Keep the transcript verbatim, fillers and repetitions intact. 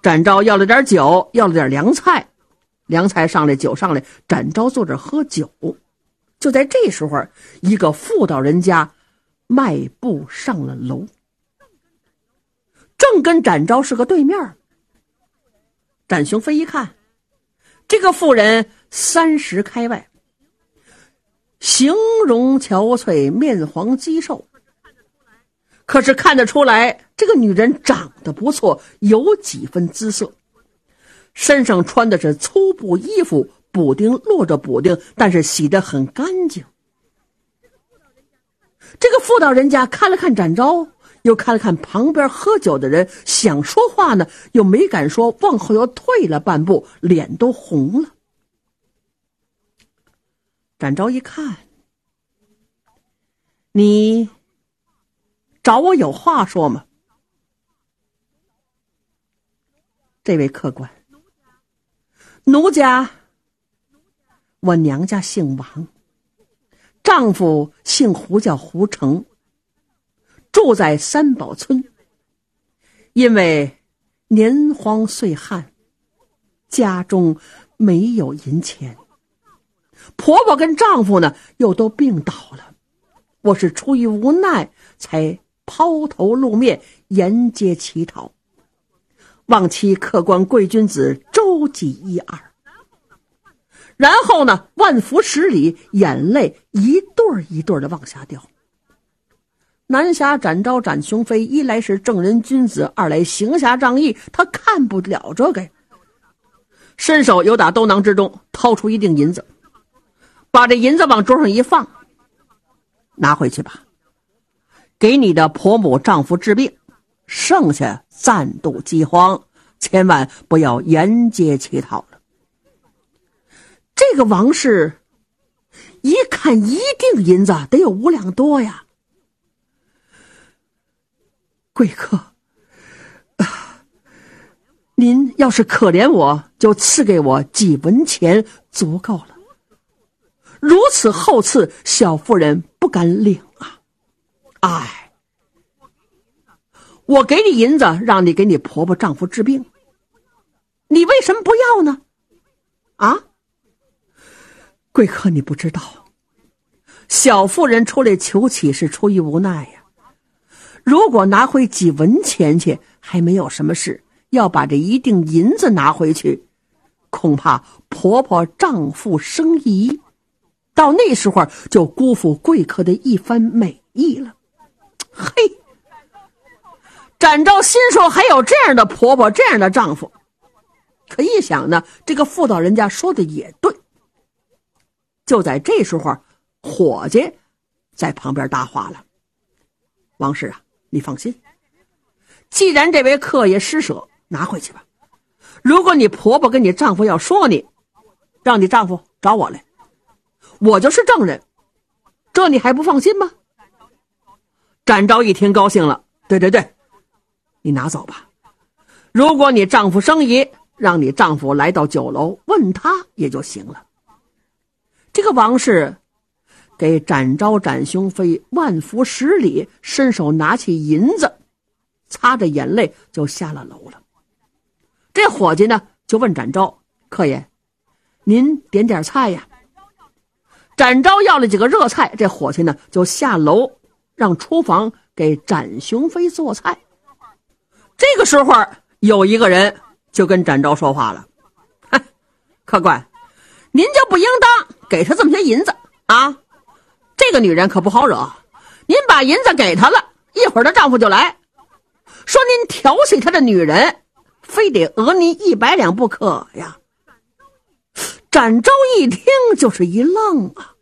展昭要了点酒，要了点凉菜，凉菜上来，酒上来，展昭坐着喝酒。就在这时候，一个妇道人家迈步上了楼，正跟展昭是个对面。展雄飞一看，这个妇人三十开外，形容憔悴，面黄肌瘦，可是看得出来这个女人长得不错，有几分姿色。身上穿的是粗布衣服，补丁落着补丁，但是洗得很干净。这个妇道人家看了看展昭，又看了看旁边喝酒的人，想说话呢，又没敢说，往后又退了半步，脸都红了。展昭一看，你找我有话说吗？这位客官，奴家我娘家姓王，丈夫姓胡，叫胡成，住在三宝村。因为年荒岁旱，家中没有银钱，婆婆跟丈夫呢又都病倒了，我是出于无奈才抛头露面，沿街乞讨，望其客官贵君子周济一二。然后呢，万福十里，眼泪一对儿一对儿的往下掉。南侠展昭展雄飞，一来是正人君子，二来行侠仗义，他看不了这个呀。伸手由打兜囊之中掏出一锭银子，把这银子往桌上一放，拿回去吧，给你的婆母丈夫治病，剩下暂度饥荒，千万不要沿街乞讨了。这个王氏一看一锭银子得有五两多呀。贵客、啊、您要是可怜我，就赐给我几文钱足够了，如此厚赐，小妇人不敢领啊。哎，我给你银子，让你给你婆婆丈夫治病，你为什么不要呢？啊，贵客你不知道，小妇人出来求乞是出于无奈呀。如果拿回几文钱去还没有什么事，要把这一锭银子拿回去，恐怕婆婆丈夫生疑，到那时候就辜负贵客的一番美意了。嘿，展昭心说还有这样的婆婆，这样的丈夫。可一想呢，这个妇道人家说的也对。就在这时候，伙计在旁边搭话了：王氏啊，你放心，既然这位客也施舍，拿回去吧。如果你婆婆跟你丈夫要说你，让你丈夫找我来，我就是证人，这你还不放心吗？展昭一听高兴了，对对对，你拿走吧。如果你丈夫生疑，让你丈夫来到酒楼问他也就行了。这个王氏给展昭展雄飞万福十里，伸手拿起银子，擦着眼泪就下了楼了。这伙计呢就问展昭：客爷，您点点菜呀？展昭要了几个热菜，这伙计呢就下楼让厨房给展雄飞做菜。这个时候有一个人就跟展昭说话了：客官，您就不应当给他这么些银子啊，这个女人可不好惹，您把银子给她了，一会儿她丈夫就来说您调戏她的女人，非得讹您一百两不可呀。展昭一听就是一愣啊，